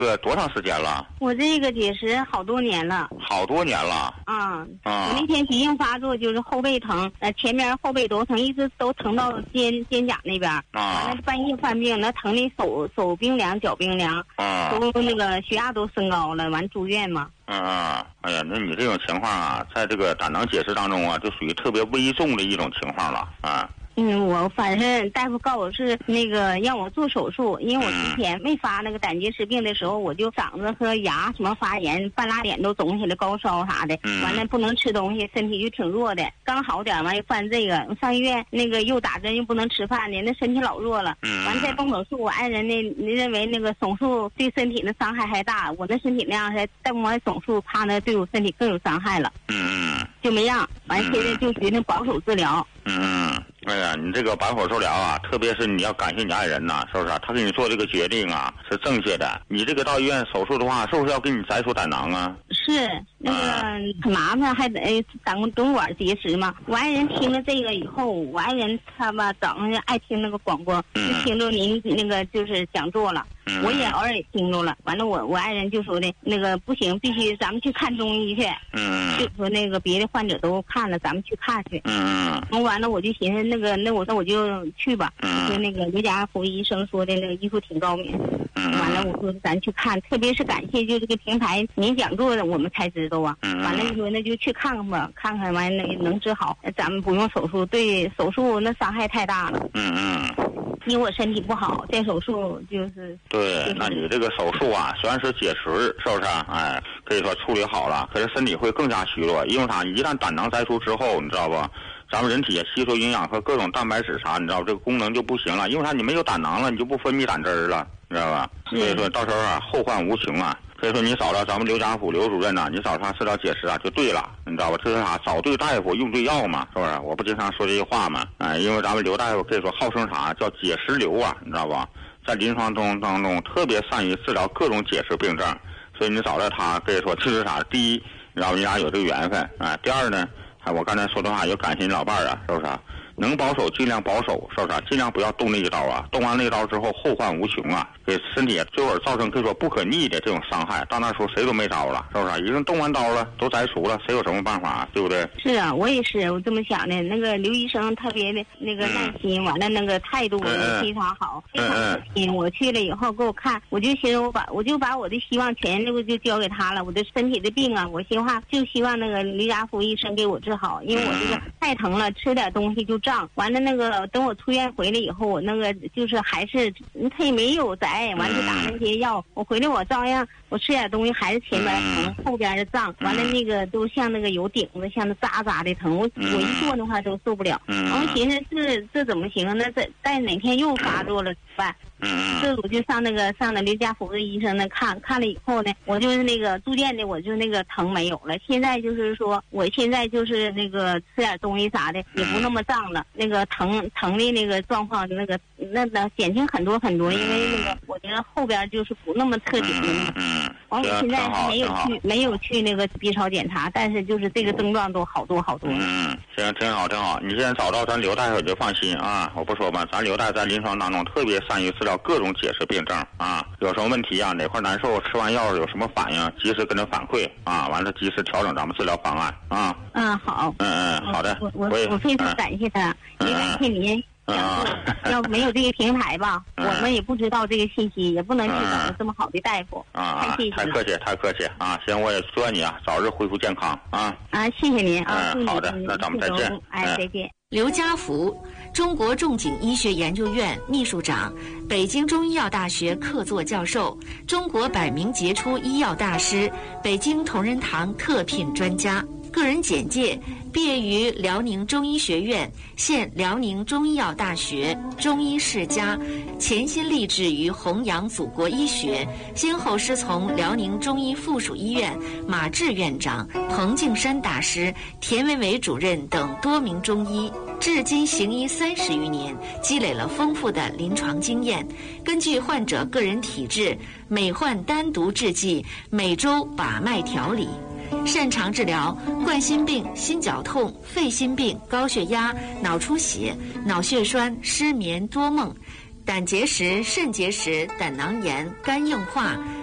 多长时间了？ 我这个结石好多年了。 好多年了。 我那天急性发作，就是后背疼，前面后背都疼，一直都疼到肩胛那边。完了半夜犯病，那疼的手冰凉，脚冰凉。都那个血压都升高了，完住院嘛。 哎呀，那你这种情况啊，在这个胆囊结石当中啊，就属于特别危重的一种情况了啊。 我反正大夫告诉我是那个让我做手术，因为我之前没发那个胆结石病的时候，我就嗓子和牙什么发炎，半拉脸都肿起来，高烧啥的，完了不能吃东西，身体就挺弱的。刚好点完又犯这个，上医院那个又打针又不能吃饭的，那身体老弱了。完再动手术，我爱人呢认为那个手术对身体的伤害还大，我那身体那样还再不完手术，怕呢对我身体更有伤害了。就没让，完现在就决定保守治疗。 哎呀，你这个保守治疗啊，特别是你要感谢你爱人呐，是不是？他给你做这个决定啊，是正确的。你这个到医院手术的话，是不是要给你摘除胆囊啊？ 是，那个很麻烦，还得胆管结石嘛。我爱人听了这个以后，我爱人他吧早上爱听那个广播，就听着您那个就是讲座了。我也偶尔也听着了，完了我爱人就说的那个不行，必须咱们去看中医去。就说那个别的患者都看了，咱们去看去。完了我就寻思那我就去吧。就那个刘家福医生说的那个医术挺高明。完了我说咱去看，特别是感谢就这个平台您讲座的，我们才知道啊。完了就说那就去看看吧，看看完那能治好，咱们不用手术，对手术那伤害太大了。因为我身体不好，这手术就是对。那你这个手术啊，虽然是结石，是不是啊？哎，可以说处理好了，可是身体会更加虚弱，因为啥？一旦胆囊摘除之后，你知道不？咱们人体吸收营养和各种蛋白质啥，你知道这个功能就不行了，因为啥？你没有胆囊了，你就不分泌胆汁了，你知道吧？所以说到时候啊，后患无穷啊。所以说你找到咱们刘家福刘主任呐，你找他治疗结石啊就对了，你知道吧？这是啥？找对大夫用对药嘛，是不是？我不经常说这句话嘛？因为咱们刘大夫可以说号称啥叫结石瘤啊，你知道吧？在临床当中特别善于治疗各种结石病症，所以你找到他可以说这是啥？第一，然后人家有这个缘分啊。第二呢，我刚才说的话也感谢你老伴儿啊，是不是？能保守尽量保守，是不是？尽量不要动那一刀啊！动完那一刀之后后患无穷啊，给身体最后造成可以说不可逆的这种伤害。到那时候谁都没招了，是不是？已经动完刀了，都摘除了，谁有什么办法，对不对？是啊，我也是，我这么想的。那个刘医生特别的那个耐心，完了那个态度也非常好，非常热心。我去了以后给我看，我就寻思我就把我的希望全就交给他了。我的身体的病啊，我就希望那个刘家福医生给我治好，因为我这个太疼了，吃点东西就胀。完了那个等我出院回来以后，我那个就是还是他也没有摘，完了就打那些药。我回来我照样我吃点东西还是前边疼，后边的胀。完了那个都像那个有顶子，像那扎扎的疼。我一坐的话都受不了。我寻思这怎么行啊？那在哪天又发作了怎么办？这我就上了刘家福的医生那看了以后呢，我就是那个逐渐的我就那个疼没有了。现在就是说我现在就是那个吃点东西啥的也不那么胀了，那个疼的那个状况那减轻很多很多，因为那个我觉得后边就是不那么特紧了。完我现在没有去那个 B 超检查，但是就是这个症状都好多好多。 行，挺好挺好。你现在找到咱刘大夫就放心啊，我不说吧，咱刘大夫在临床当中特别善于治疗各种结石病症啊，有什么问题啊，哪块难受，吃完药有什么反应，及时跟他反馈啊，完了及时调整咱们治疗方案啊。 好。 好的。 我非常感谢他，也感谢您。要没有这个平台吧，我们也不知道这个信息，也不能去找这么好的大夫。太客气啊！行，我也祝你啊早日恢复健康啊！谢谢您啊！好的，那咱们再见。 再见。 刘家福，中国仲景医学研究院秘书长，北京中医药大学客座教授，中国百名杰出医药大师，北京同仁堂特聘专家。个人简介：毕业于辽宁中医学院，现辽宁中医药大学中医世家，潜心立志于弘扬祖国医学，先后师从辽宁中医附属医院马志院长、彭敬山大师、田维伟主任等多名中医，至今行医30余年，积累了丰富的临床经验。根据患者个人体质，每患单独制剂，每周把脉调理。擅长治疗冠心病、心绞痛、肺心病、高血压、脑出血、脑血栓、失眠、多梦、胆结石、肾结石、胆囊炎、肝硬化、